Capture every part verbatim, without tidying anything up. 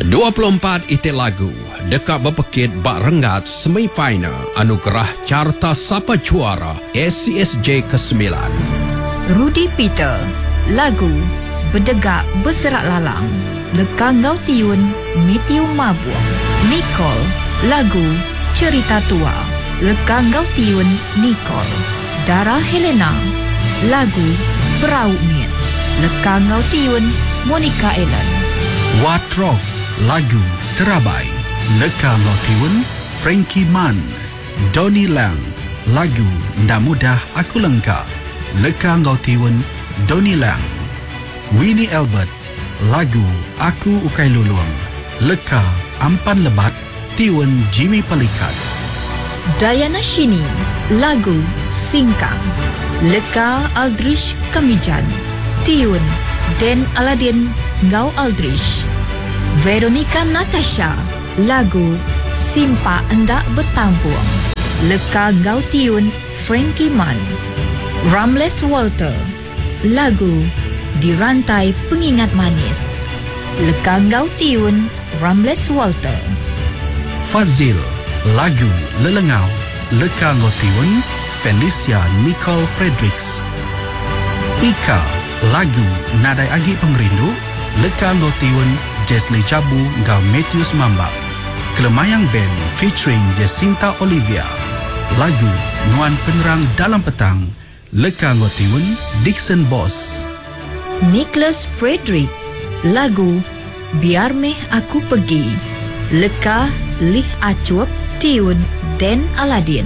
dua puluh empat itik lagu dekat berpekit bak rengat semifinal anugerah carta sapa juara S C S J kesembilan. Rudy Peter, lagu Bedegak Berserak Lalang, Lekangau Tiun Matthew Mabuang. Nicole, lagu Cerita Tua, Lekangau Tiun Nicole. Dara Helena, lagu Berau Miet, Lekangau Tiun Monica Ellen. Watrock, lagu Terabai, Lekangau Tiun Frankie Mann. Donnie Lang, lagu Ndak Mudah Aku Lengkap, Lekangau Tiun Donnie Lang. Winnie Albert, lagu Aku Ukai Luluang, Leka Ampan Lebat Tiun Jimmy Pelikat. Diana Shini, lagu Singkang, Leka Aldrich Kamijan, Tiun Den Aladin Ngau Aldrich. Veronica Natasha, lagu Simpa Endak Bertampuang, Leka Ngau Tiun Frankie Mann. Ramles Walter, lagu Dirantai Pengingat Manis, Leka Ngau Tiun Ramles Walter. Fazil, lagu Lelengau, Lekangau Tiun Felicia Nicole Fredericks. Ika, lagu Nadai Agi Pengrindu, Lekangau Tiun Jesli Jabu Ngau Matthews Mambak. Kelemayang Band featuring Jacinta Olivia, lagu Nuan Penerang Dalam Petang, Lekangau Tiun Dixon Boss. Nicholas Frederick, lagu Biar Meh Aku Pergi, Leka Lih Acuap Tiun Den Aladin.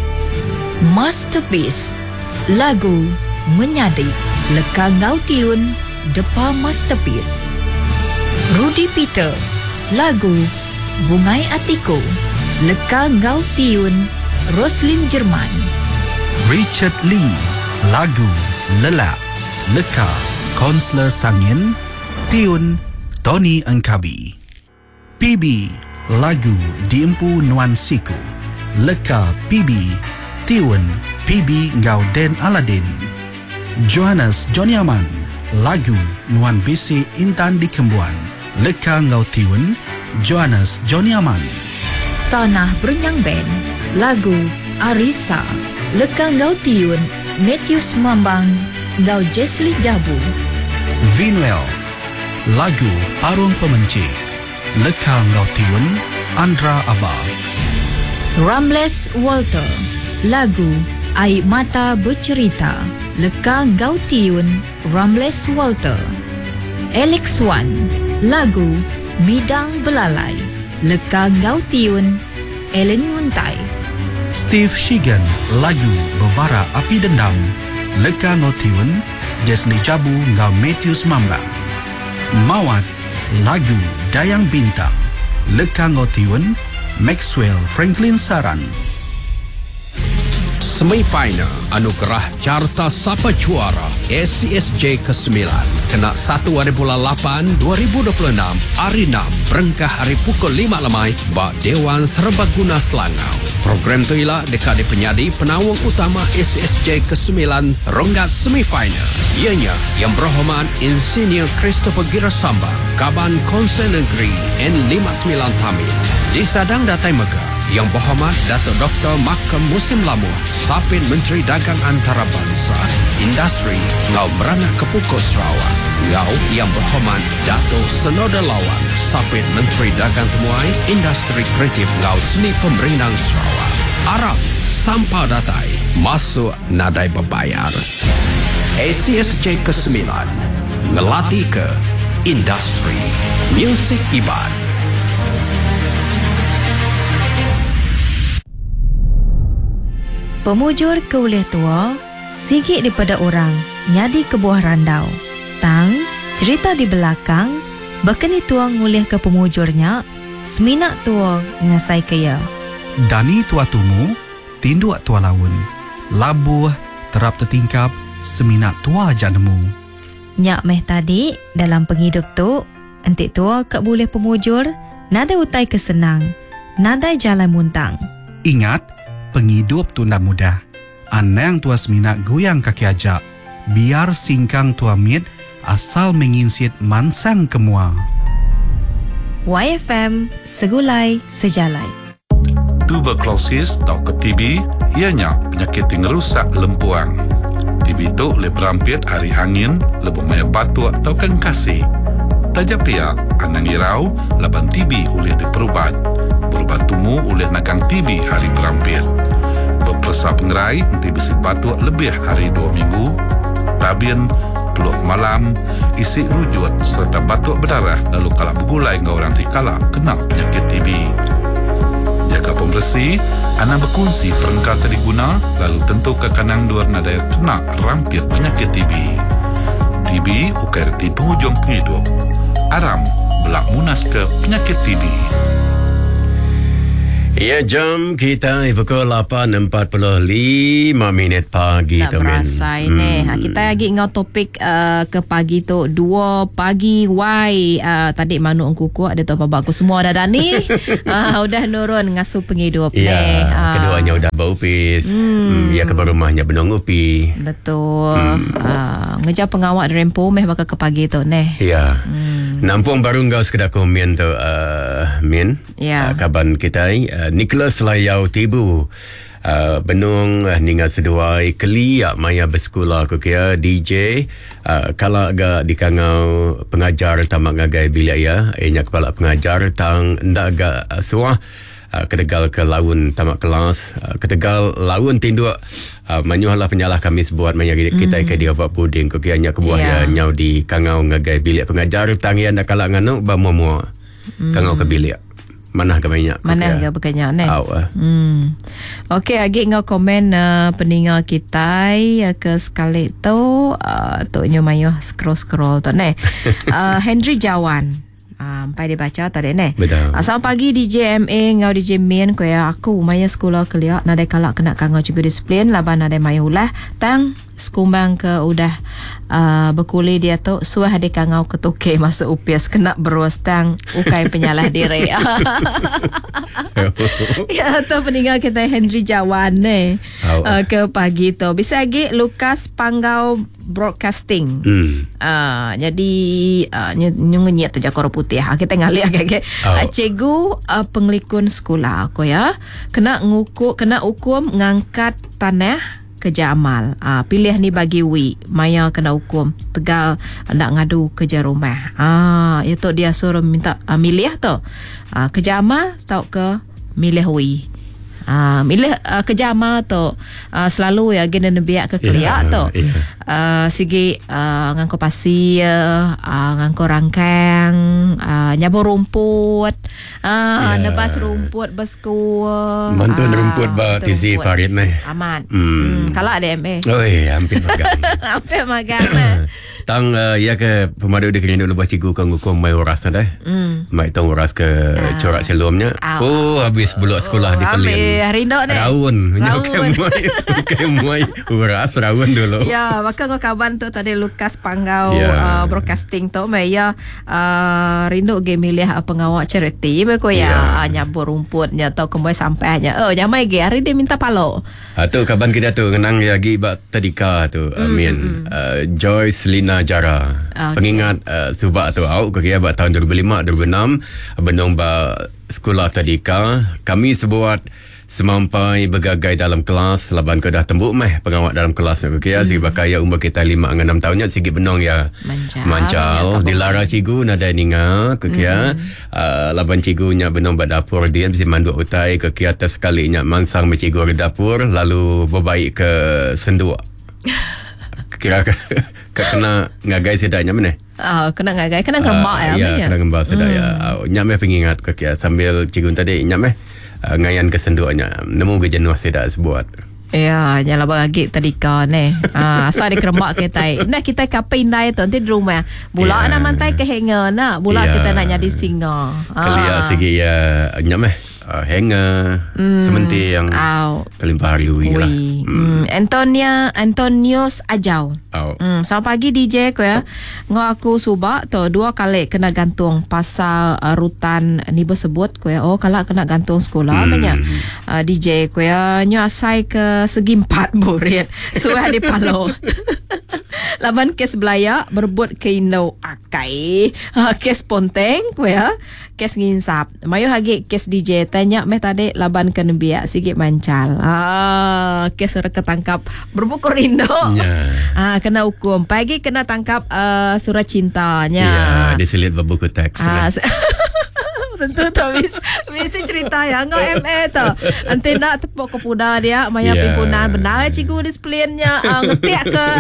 Masterpiece, lagu Menyadik, Leka Ngau Tiun Depa Masterpiece. Rudy Peter, lagu Bungai Atiku, Leka Ngau Tiun Roslyn Jerman. Richard Lee, lagu Lelak, Leka Konsler Sangin Tiun Tony Engkabi. P B, lagu Diempu Nuan Siku, Leka P B Tiun P B Ngau Den Aladin. Johannes Joniaman, lagu Nuan B C Intan di Kembuan, Leka Ngau Tiun Johannes Joniaman. Tanah Berenyang Band, lagu Arisa, Leka Ngau Tiun Matthews Mambang Ngau Jesli Jabu. Vinuel, lagu Parung Pemenci, Leka Ngau Tiun Andra Abah. Ramles Walter, lagu Air Mata Bercerita, Leka Ngau Tiun Ramles Walter. Alex Wan, lagu Midang Belalai, Leka Ngau Tiun Ellen Muntai. Steve Shigan, lagu Bebara Api Dendam, Leka Ngau Tiun Jesli Jabu Ngau Matthews Mambang. Mawat, lagu Dayang Bintang, Leka Ngau Tiun Maxwell Franklin Saran. Semifinal anugerah carta sapa juara S C S J kesembilan kena satu hari bulan lapan dua ribu dua puluh enam hari enam berengkah hari pukul lima lemai bak Dewan Serbaguna Selangau. Program tu ialah dekat di penyadi penawang utama S C S J kesembilan ronggat semifinal. Ianya yang berhormat Insinyur Christopher Girasamba, Kaban Konsel Negeri N lima puluh sembilan Tamil. Disadang Datai Megah Yang Berhormat Datuk Doktor Makam Musim Lamuh, Sapit Menteri Dagang Antarabangsa, Industri Ngau Merana Kepukok Sarawak. Ngau Yang Berhormat Datuk Senoda Lawan, Sapit Menteri Dagang Temuai, Industri Kreatif Ngau Seni Pemerintah Sarawak. Arab Sampah Datai masuk nadai berbayar. S C S J kesembilan ngelatih ke industri muzik Iban. Pemujur keuliah tua, sigit daripada orang, nyadi ke buah randau. Tang, cerita di belakang, bekeni tua nguliah ke pemujurnya, seminak tua ngasai kaya. Dani tua tumu, tinduak tua laun, labuh, terap tertingkap, seminak tua janemu. Nyak meh tadi, dalam penghidup tu, entik tua kak boleh pemujur, nada utai kesenang, nada jalan muntang. Ingat, penghidup tu ndak mudah. Anang tua seminak goyang kaki ajak, biar singkang tua mit asal menginsit mansang kemua. Y F M Segulai Sejalai. Tuberculosis atau ke T B ianya penyakit yang merusak lempuang. T B itu boleh berampit hari angin, lebih maya batuk atau kengkasi. Tajap pia, anang irau, laban T B boleh diperubat. Berubat tumu oleh nakang T B hari berampit. Berperasa pengerai, nanti besi batuk lebih hari dua minggu. Tabin, peluh malam, isi rujut serta batuk berdarah lalu kalak bergulai dengan orang tikala kena penyakit T B. Jaga pembersih, anda berkongsi perengkal tadi guna, lalu tentu ke kanang luar nadai kena rampit penyakit T B. T B ukir di penghujung penghidup. Aram belak munas ke penyakit T B. Ya, jam kita pukul lapan empat puluh lima minit pagi tak tu, Min. berasa ini. Hmm. Kita lagi ngau topik uh, ke pagi tu dua pagi Y uh, tadi manu kuku ada tu apa aku semua dah dah ni. uh, udah nurun ngasuh penghidup Ya, ni. Uh, keduanya udah berupis. Hmm. Ya, ke rumahnya benong upi. Betul. Hmm. Uh, ngejar pengawak rempo meh bakal ke pagi tu ni. Ya. Hmm. Nampung baru ngau sekedar komen tu, uh, Min. Ya. Uh, kaban kita ni. Uh, Nicholas Layau Tibu. Uh, benung uh, ningal seduai keli uh, maya bersekolah ko kia D J uh, kala agak dikangau pengajar tamak ngagai bilik ya ianya kepala pengajar tang ndak agak uh, suah uh, ketegal ke laun tamak kelas uh, ketegal laun tinduk uh, manyuhlah penyalah kami sebuat maya kita mm. ke dia buat puding ko kia nya kebuah yeah. ya nyau di kangau ngagai bilik pengajar tang ya ndak kala nganu ba mua mm. kangau ke bilik mana ke banyak mana ke banyak ni. Awak. Hmm. Okey, lagi ngau komen uh, pendengar kita uh, ke sekali tu uh, tu nyo mayo scroll scroll tu ni. Uh, Henry Jawan. Ah, sampai dia baca tadi ni. Betul. Uh, selamat pagi D J M A ngau D J Min ko ya aku maya sekolah kelia nadai kalak kena kangau juga disiplin laban nadai maya ulah tang sekumbang ke udah uh, berkulit dia tu suah adik kangau ketuke masuk upias kena beruas tang ukai penyalah diri. Ya tu peninggal kita Henry Jawan ni uh, ke pagi tu bisa lagi Lukas Panggau Broadcasting. Hmm. Uh, jadi uh, nyungunyat tu jakor putih. Ha, kita ngalih agak-agak. Oh. Uh, cikgu uh, penglikun sekolah aku ya kena nguku kena hukum ngangkat tanah kerja amal. Ah, pilih ni bagi wi. Maya kena hukum. Tegal nak ngadu kerja rumah. Ah, itu dia suruh minta uh, milih tu. Ah, kerja amal tau ke milih wi. Ah, milih uh, kerja amal tu uh, selalu ya gena nebiak ke keliak yeah, tu. Yeah. Uh, sigi uh, ngangko pasir, uh, ngangko rangkang, uh, nyabur rumput, uh, yeah. nebas rumput berskua. Mantun uh, rumput ba tizi parit ni. Aman. Hmm. Hmm, kalau ada M A. Oi, hampir magang. Hampir magang. Tang uh, ya ke pemadu dia kena lepas cikgu kan ngukum mai uras dah. Hmm. Mai tong uras ke uh, corak selumnya. Uh, oh, habis bulak sekolah oh, di Pelin. Habis rindu ni. Raun. Raun. Ke muai uras raun dulu. Ya, maka ngau kawan tu tadi Lukas Panggau yeah. uh, Broadcasting tu mai ya uh, rindu ge milih uh, pengawak charity me ko ya yeah. uh, nyabur rumputnya atau kembali sampainya. Oh, nyamai ge hari dia minta palo. Ah tu kawan kita tu ngenang lagi bak tadika tu mm, Amin. Mm, mm. Uh, Joyce Lina Jara. Okay. Pengingat uh, subak tu au ko kia bak tahun dua ribu lima dua ribu enam benong ba sekolah tadika kami sebuat semampai bergagai dalam kelas laban ke dah tembuk meh pengawak dalam kelas aku kira hmm. sigi bakaya umur kita lima dengan enam tahunnya sigi benong ya mancal, mancal. Dilara cigu nada ninga ke kira hmm. uh, laban cigunya benong ba dapur dia mesti mandu utai ke kira atas sekalinya mangsang me cigu ke dapur lalu berbaik ke sendua. Kira ke kena ngagai sedaknya mana? Ah, kena ngagai kena ngemak uh, ya. Ya, kena ngemak sedak hmm. ya. Uh, nyameh pengingat ke kira sambil cigu tadi nyameh Uh, ngayan kesenduknya nemu ke jenuh saya dah sebuat. Ya, nyala bagi tadika ni. Ah, asal di keremak kita. Nah kita kapai indai tu nanti di rumah. Bulak yeah. nak mantai ke hanger nak. Bulak yeah. kita nak jadi singa. Kelia ah. segi ya nyameh uh, hanger mm. sementir yang kelimpah hari ui lah. Mm. Antonia Antonius Ajau. Oh. Mm. Selamat pagi D J ko ya. Ngau aku subak tu dua kali kena gantung pasal uh, rutan ni bersebut ko ya. Oh kalau kena gantung sekolah mm. banyak. uh, D J ko ya nyo asai ke segi empat boret suah di palo. Laban kes belaya berebut ke Indo akai. Uh, kes ponteng ko ya. Kes nginsap. Mayu hagi kes D J tanya meh tadi laban ke nebiak sikit mancal. Ah, kes surat ketangkap berebut ke Indo. Ya. Ah, kena hukum. Pagi kena tangkap uh, surat cintanya. Ya, dia selit buku teks. Ah, lah. tentu tu bis, mesti cerita yang ngau M A tu. Nanti nak tepuk ke puda dia, maya Yeah. pimpunan benar cikgu disiplinnya uh, ngetik ke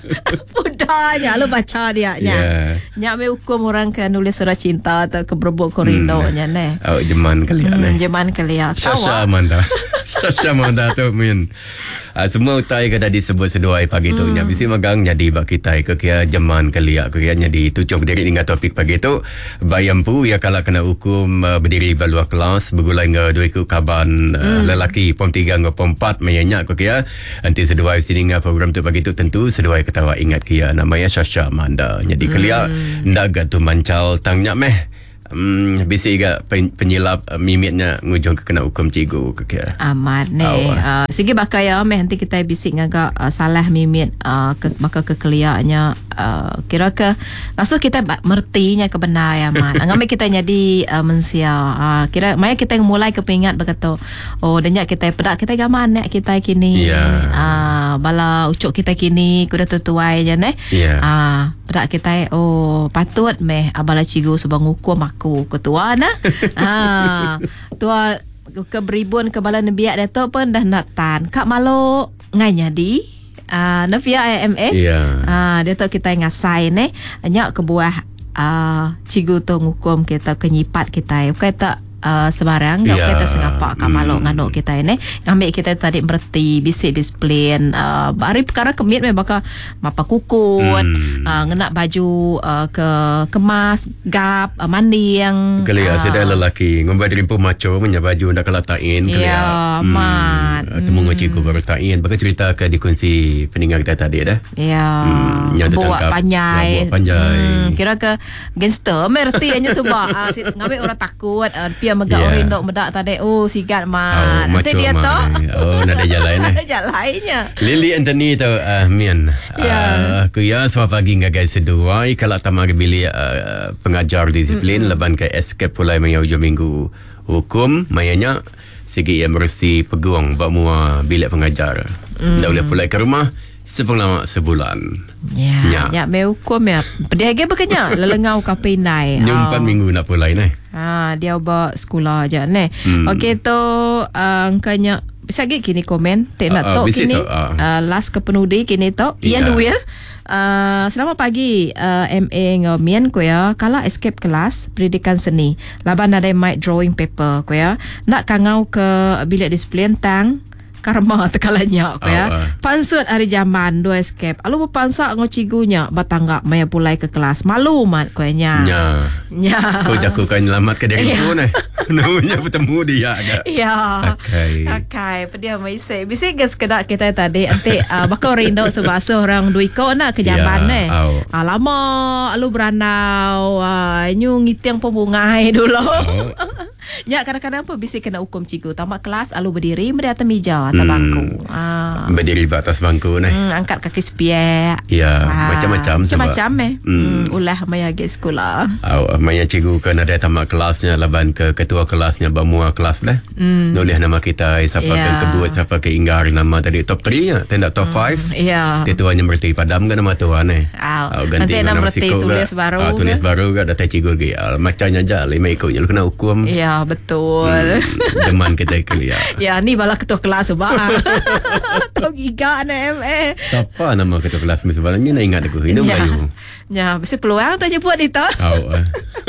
pudanya, lu baca dia nya. Yeah. Nya me hukum orang ke nulis surat cinta atau ke berebut korindo nya ne. Oh, jeman kali ya. Hmm, jeman kelia. Syasha Amanda. Syasha Amanda tu min. Uh, semua utai kada disebut seduai pagi tu nya bisi magang jadi bak kita ke kia jaman kelia ke kia jadi tujuh berdiri dengan topik pagi tu bayampu ya kalau kena hukum uh, berdiri baluah kelas bergulai ngah dua ku kaban uh, mm. lelaki pom tiga ngah pom empat mayanya ke kia nanti seduai sini ngah program tu pagi tu tentu seduai ketawa ingat kia namanya Syasha Amanda jadi kelia mm. ndak gatu mancal tangnya meh. Hmm, bisi ga pen, penyilap uh, mimitnya ngujung ke kena hukum cikgu ke kira. Amat ni. Uh, segi bakal ya meh nanti kita bisik ngagak uh, salah mimit uh, ke maka kekeliaknya uh, kira ke langsung kita mertinya kebenar ya man. Ngambil kita jadi uh, mensia. Uh, kira maya kita yang mulai kepingat berkata oh denyak kita pedak kita gaman nek kita kini. Yeah. Uh, bala ucuk kita kini kuda tutuai je ne. Yeah. Uh, pedak kita oh patut meh abala cikgu sebang hukum aku ketua nah. Ha, tua keberibun ke bala nebiak datuk pun dah nak tan. Kak malu ngai jadi. Ah, uh, nepia I M A. Ya. Ah, dia tu kita ngasai ne. Nyak ke buah ah uh, cikgu tu ngukum kita kenyipat kita. Kata Uh, sebarang gak yeah. kita sengapa kamalo mm. nganuk kita ini ngambil kita tadi berti bisik disiplin uh, hari perkara kemit memang bakal mapa kukut mm. uh, ngenak baju uh, ke kemas gap uh, mandi yang Kelia uh, sedang lelaki ngombai rimpu maco punya baju ndak kala tain kelia. Ya, mat. Hmm. Temu hmm. cikgu baru tain. Bagi cerita ke dikunci peninggal kita tadi dah. Ya. Hmm, yang buat ditangkap. panjai. Ya, buat panjai. Hmm, kira ke gangster merti hanya sebab uh, si, ngambil orang takut uh, pia megak Yeah. orang dok medak tadi. Oh, sigat mat. Oh, Nanti maco dia mai. tu. Oh, nak ada jalan eh. Ada jalannya. Lily Anthony tu uh, Mian. Ya. Uh, aku ya selamat pagi ngagai seduai kalau tamar bilik uh, pengajar disiplin mm-hmm. leban ke escape pulai maya hujung minggu hukum mayanya segi yang mesti peguang bak mua bilik pengajar. Mm. Dah boleh pulai ke rumah sepenglamak sebulan. Ya, Ya. ya me hukum ya. Pediaga bekenya lelengau kapinai. Ni empat minggu nak pulai ni. Ha, dia bawa sekolah aja ne. Hmm. Okey tu uh, angkanya bisa lagi kini komen. Tak nak Ah, ah, tok bisa kini. tok, ah. Uh, last ke penudi kini tok. Ya. Ian Will. Uh, selamat pagi uh, M A ngomian ko ya. Kala escape kelas pendidikan seni. Laban ada mic drawing paper ko ya. Nak kangau ke bilik disiplin tang karma tekalanya ko ya. Oh, uh. Pansut hari zaman dua escape. Alu berpansak ngo cigunya batangga maya pulai ke kelas. Malu mat ko nya. Ya. Ya. Kau jaku kan selamat ke dari Ya. pun eh. Namanya bertemu dia agak. Ya. Okay. Okay. Pedia mai say. Bisa gas kena kita tadi nanti uh, bakal rindu sebab seorang dui kau nak ke jaman Ya, eh. au. Ah, lama alu beranau. Ah, nyu ngitiang pembungai dulu. Oh. Ya kadang-kadang apa bisa kena hukum cikgu. Tamat kelas alu berdiri di atas meja atau Hmm. bangku. Ah. Berdiri di atas bangku ni. Hmm, angkat kaki sepiak. Ya, macam-macam sebab- Macam-macam eh. Hmm. Hmm. Ulah maya pergi sekolah. Oh, maya cikgu kan ada tamat kelasnya laban ke ketua kelasnya bamua kelas dah. Mm. Nulis nama kita siapa Ya. yeah. kebut siapa ke inggar nama tadi top tiga nya tenda top lima. Ya. Tetuanya berarti padam kan nama tuan eh. Au. Oh, ganti Nanti nama nama berarti sikok tulis ke. baru Ah, tulis ke? baru ke data cikgu ke. Ah, macamnya aja lima ikutnya lu kena hukum. Ya betul. Hmm, deman kita kelia. Ya ni bala ketua kelas sebab tahu giga na M A. Siapa nama ketua kelas sebenarnya nak ingat aku. Ini Ya. Melayu. Ya, mesti peluang tu nyebut itu. Oh. ah.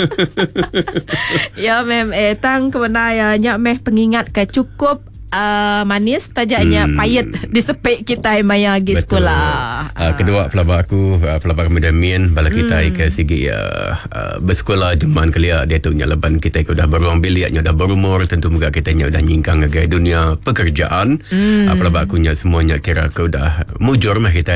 Ya mem eh tang kemana ya nyak meh pengingat ke cukup uh, manis tajaknya Hmm. payet disepik kita maya pergi sekolah. Uh, kedua pelabak aku uh, pelabak kemudian Mian bala kita hmm. ke segi uh, uh, bersekolah jeman kelia dia tu nya leban kita ke dah beruang biliknya dah berumur tentu muka kita nya dah nyingkang ke dunia pekerjaan. Hmm. Uh, pelabak aku nya semuanya kira ke dah mujur mah kita ni.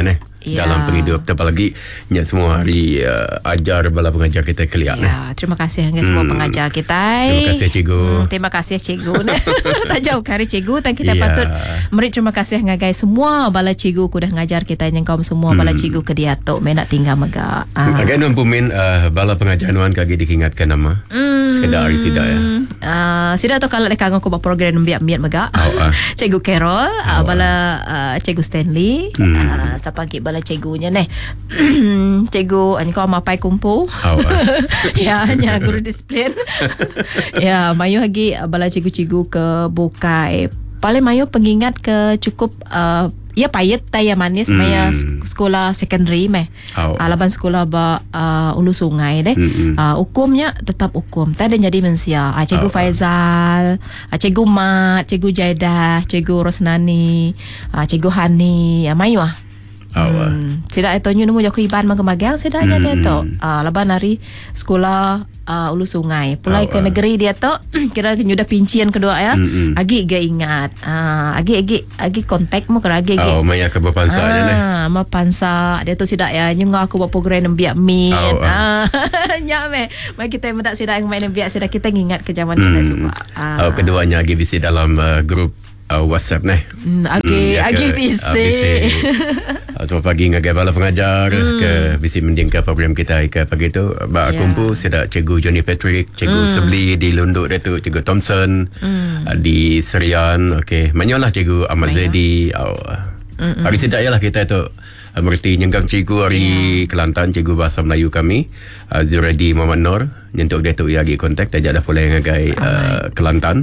Ya. dalam penghidup. Apalagi nya semua hari uh, ajar bala pengajar kita keliak. Ya, terima kasih dengan semua Hmm. pengajar kita. Terima kasih, cikgu. Hmm, terima kasih cikgu. Tak jauh kari cikgu dan kita Ya. patut meri terima kasih ngagai semua bala cikgu ku dah ngajar kita yang kaum semua bala cikgu ke dia tu me nak tinggal mega. Ah. Agak nuan pumin uh, bala pengajar nuan kaki dikingatkan nama. Hmm. Sekedar hari sida ya. Uh, sida tu kalau lekang aku buat program biak-biak mega. Oh, ah. Cikgu Carol, uh, bala uh, cikgu Stanley, Hmm. uh, sapagi bala cikgunya neh. Cikgu an kau mapai kumpu. Oh, ah. Ya, hanya guru disiplin. Ya, mayu lagi uh, bala cikgu-cikgu ke bukai. Paling mayu pengingat ke cukup uh, ya payet taya manis Hmm. maya sekolah secondary meh. Oh. Alaban sekolah ba uh, ulu sungai deh. Mm-mm. Uh, hukumnya tetap hukum. Tadi jadi mensia. Uh, cikgu Oh. Faizal, uh, cikgu Mat, cikgu Jaidah, cikgu Rosnani, uh, cikgu Hani, uh, mayu ah. Oh, ah. Hmm. Sida itu nyu nemu jaku iban magamagang sida nya dia tu. Ah laban hari sekolah uh, ulu sungai. Pulai Oh, ke ah. negeri dia tu kira nyu dah pincian kedua ya. Mm-mm. Agi ga ingat. Ah agi agi agi kontak mu kira agi agi. Oh, maya ke berpansa je ni. Ah, ma pansa dia tu sida ya nyu ngaku buat program biak min. Oh, Ah nya me. Mai kita mendak sida yang main biak sida kita ngingat ke zaman kita Hmm. semua. Ah. Oh, keduanya lagi bisi dalam uh, grup uh, WhatsApp ni. Hmm, agi Hmm, ya agi ke- bisi. ah, bisi. Uh, Semua pagi ngagai bala pengajar hmm. ke bisi mending ke program kita ke pagi tu Ya. bak yeah. kumpul saya cikgu Johnny Patrick, cikgu hmm. Sebli di Lunduk dia tu, cikgu Thompson hmm. uh, di Serian, okey. Manyalah cikgu Ahmad Banyak. Zaidi. Oh, mm hari sedap lah kita tu uh, merti nyenggang cikgu hari yeah. Kelantan, cikgu bahasa Melayu kami uh, Zuradi Muhammad Nur nyentuk dia tu lagi kontak tajak dah pula ngagai uh, Kelantan.